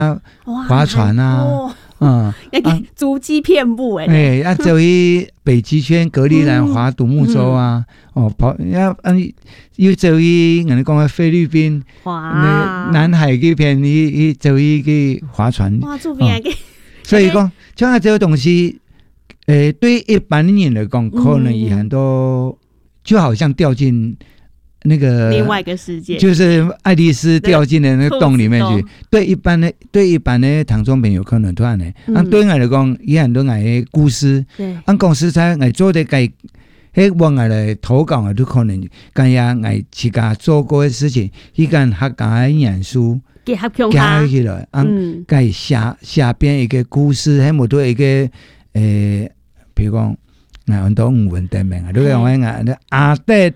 划船啊。 足迹遍布走去北极圈格陵兰划独木舟啊，又走去人讲菲律宾南海嗰邊去走去划船。 哇，做邊所以講，像這個東西，對一般人來講，可能也很多，就好像掉進那個另外一個世界， 就是愛麗絲掉進了那個洞裡面去。對一般的聽眾朋友可能都係呢。對我來講，也很多嘅故事。公司在我做的嘅，往我來投稿嘅都可能，咁樣我自家做過嘅事情，一間客家嘅元素。加起來，佢下邊一個故事，喺冇多一個譬如講，我都唔穩定名啊，都講我阿德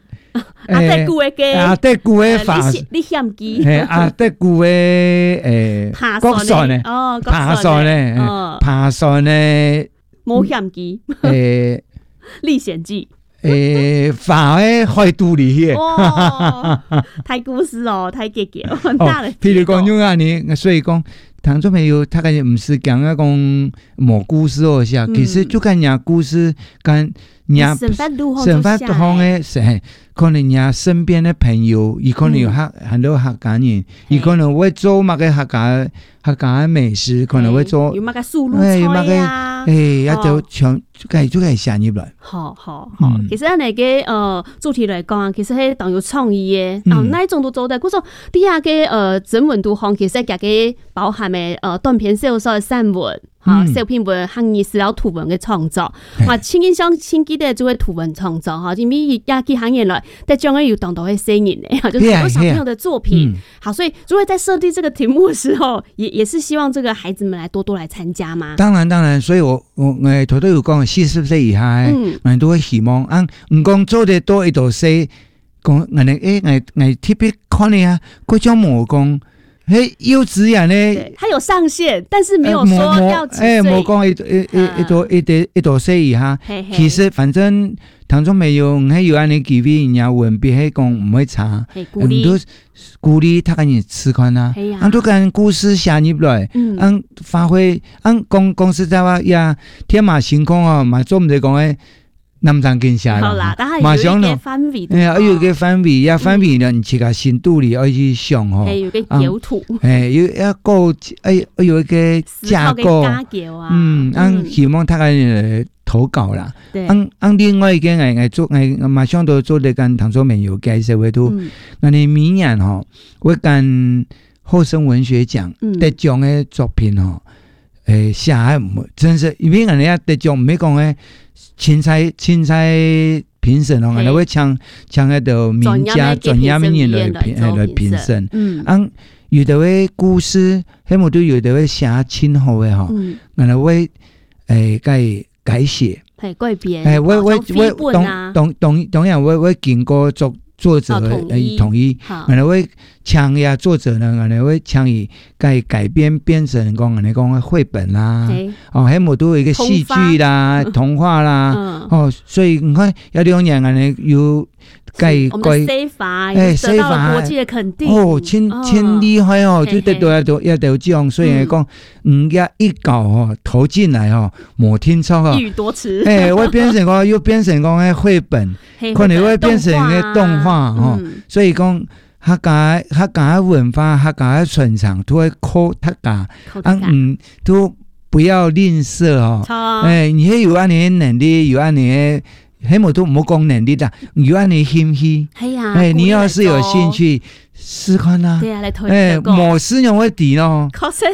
古嘅法， 你險記阿德古嘅國船咧，爬山咧， 冇險記歷險記。 法喺海肚裏去， 太故事哦，太結結，很大的。 譬如講咁啊，你所以講，聽眾朋友，他感覺唔是講一講某故事哦，下，其實就看人故事，跟人生發方嘅，可能人身邊的朋友，伊可能有很多客家人，伊可能會做乜嘅客家美食，可能會做有乜嘅素路菜啊， 一就全就可以下入來。 好，其實那個主題來講，其實係當有創意嘅，那一種都做得。嗰種底下嘅整文讀行，其實佢嘅包含嘅短篇小說、散文。小篇文、行業史料圖文嘅創作，輕輕想輕記得做嘅圖文創作哈，因為也幾行業來，但將來有當到會吸引嘅，就是很多小朋友的作品。好，所以如果在設計這個題目的時候，也是希望這個孩子們來多來參加嘛。當然，所以我頭都有講40歲以下，我都會希望唔講做得多一道細，講我特別看你啊，嗰種冇講。幼稚園呢， 它有上限，但是沒有說要幾歲。 冇講一朵歲以下，其實反正當中沒有，有安尼機會，人家文筆係講唔會差，唔都鼓勵他跟你吃寬啊，都跟故事寫入來，發揮，公司在話呀，天馬行空啊，嘛做唔得講誒。南山見下啦， 馬上咯， 有個範圍，呀範圍呢，你自己心度裡要去想吼， 有個構圖， 有一個有一個架構，希望他個投稿啦，另外一個我做我馬上都做得跟唐作朋友介紹嘅都，我哋明年吼會跟後生文學獎得獎嘅作品吼，寫真是因為人家得獎唔係講誒。青菜評審哦，我會搶喺度名家專業名人來評審。有的會故事，喺冇都有的會寫親好嘅吼，我會改寫， 改編， 我當然我經過作者同意，我會搶呀作者呢，我會搶以改編變成講繪本啦，喺冇都有一個戲劇啦、童話啦，所以你看有2年有我們的 C 法也得到了國際的肯定， 真厲害哦，就得到要得獎，所以講一搞投進來冇聽錯一語多詞， 會變成講又變成講繪本，可能會變成個動畫，所以講客家文化、客家傳承都會靠大家，都不要吝嗇你係有安尼能力，有安尼。喺冇都唔好講能力啦，如果你興趣，你要是有興趣試看啦，冇事用一啲咯，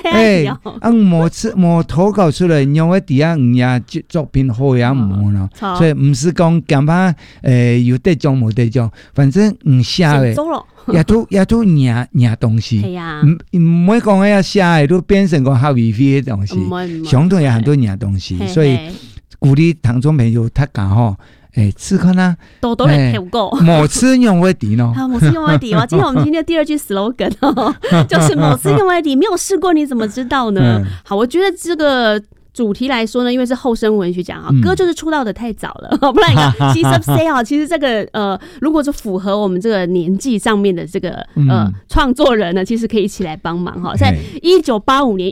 冇投稿出嚟用一啲啊，人作品好也唔好咯，所以唔是講講怕有得獎冇得獎，反正唔寫嘅，也都廿東西，唔會講要寫嘅都變成個學位費嘅東西，相同有很多廿東西，所以鼓勵聽眾朋友大家吼。吃看啦， 多來投稿， 某次用為敵咯。 某次用為敵哇！今天我們今天第2句 slogan 就是某次用為敵，沒有試過你怎麼知道呢？好，我覺得這個主题来说呢，因为是后生文学奖啊，歌就是出道的太早了，不然你看70岁其实这个如果是符合我们这个年纪上面的这个创作人呢，其实可以一起来帮忙哈。在1985年